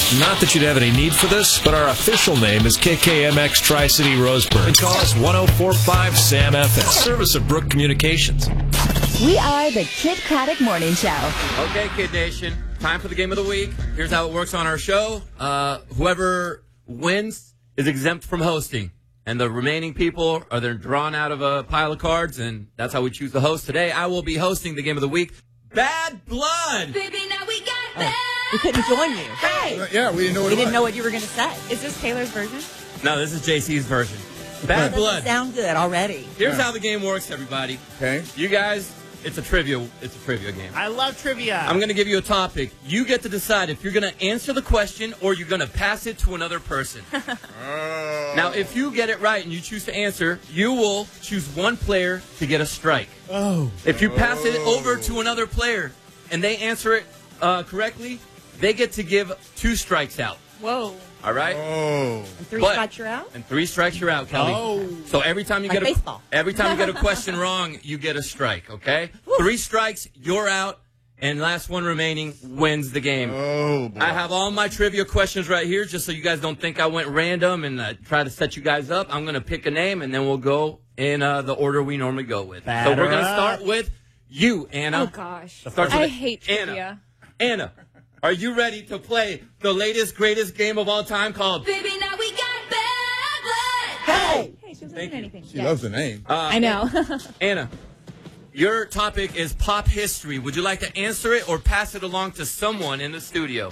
Not that you'd have any need for this, but our official name is KKMX Tri-City Roseburg. And call us 1045-SAM-FS. Service of Brook Communications. We are the Kid Craddock Morning Show. Okay, Kid Nation. Time for the game of the week. Here's how it works on our show. Whoever wins is exempt from hosting. And the remaining people are then drawn out of a pile of cards, and that's how we choose the host. Today, I will be hosting the game of the week. Bad Blood! Baby, now we got bad. We couldn't join you. Hey! Yeah, we didn't know what We it didn't was. know what you were going to say. Is this Taylor's version? No, this is JC's version. Bad That doesn't Blood. sound good already. Here's how the game works, everybody. Okay. You guys, it's a trivia game. I love trivia. I'm going to give you a topic. You get to decide if you're going to answer the question or you're going to pass it to another person. Now, if you get it right and you choose to answer, you will choose one player to get a strike. Oh. If you pass it over to another player and they answer it correctly, they get to give 2 strikes out. Whoa. All right? Oh. And 3 But- strikes you're out? And 3 strikes, you're out, Kelly. Oh. So every time you Like get baseball. every time you get a question wrong, you get a strike. Okay? 3 strikes, you're out, and last one remaining wins the game. Oh, boy. I have all my trivia questions right here, just so you guys don't think I went random and try to set you guys up. I'm going to pick a name, and then we'll go in the order we normally go with. So we're going to start with you, Anna. Oh, gosh. Starts I with hate trivia. Anna, are you ready to play the latest, greatest game of all time called... Baby, now we got bad blood. Hey! Hey, she wasn't Thank doing you. anything. She loves the name. I know. Anna, your topic is pop history. Would you like to answer it or pass it along to someone in the studio?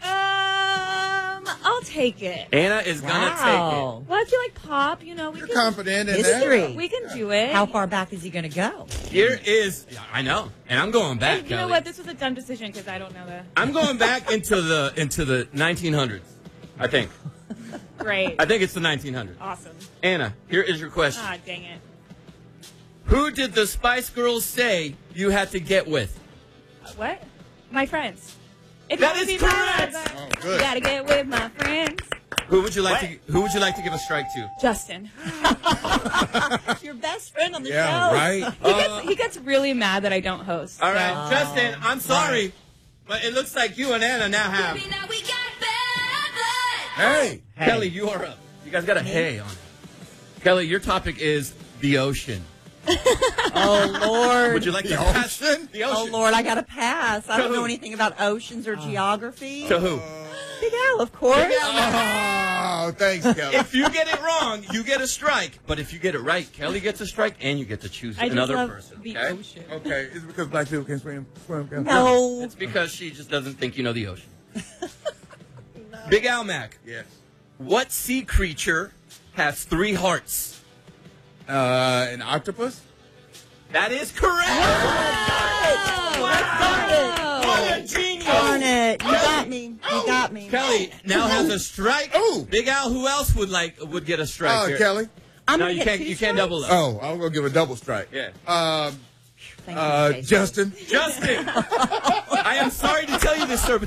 I'll take it. Anna is going to take Wow. Well, I feel like pop, you know, we You're can confident in History. that. we can do it. How far back is he going to go? it. Here is... Yeah, I know. And I'm going back, You Kelly. know what? This was a dumb decision because I don't know the. I'm going back into the 1900s, I think. Great. I think it's the 1900s. Awesome. Anna, here is your question. Ah, dang it. Who did the Spice Girls say you had to get with? What? My friends. If That you is wanna be my correct. lover, Oh, you good. gotta get with my friends. Who would you like to give a strike to? Justin. Your best friend on the Yeah, show. right? He gets really mad that I don't host. All so- right, Justin, I'm sorry, but it looks like you and Anna now have... Baby, now we got bad blood. Hey. Kelly, you are up. You guys got a hey on it. Kelly, your topic is the ocean. Oh, Lord. Would you like The to pass ocean? the Oh, ocean? Lord, I got to pass. I To don't know who? anything about oceans or geography. To who? Big Al, of course. Oh, thanks, Kelly. If you get it wrong, you get a strike. But if you get it right, Kelly gets a strike, and you get to choose I just another love person. the Okay? ocean. Okay, is it because black people can't swim? Kelly? No. It's because she just doesn't think you know the ocean. Big Al Mac, Yes. what sea creature has 3 hearts? An octopus? That is correct. What a genius. Darn it. You got me. You got me. Kelly now has a strike. Ooh. Big Al, who else would get a strike Oh, here? Kelly. I'm No, gonna you get can't. 2 You can't double up. Oh, I'm going to give a double strike. Yeah. Thank you, Jason. Justin. Justin, I am sorry to tell you this, sir, but